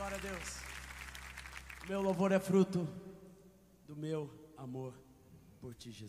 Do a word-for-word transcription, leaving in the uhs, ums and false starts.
Glória a Deus. Meu louvor é fruto do meu amor por ti, Jesus.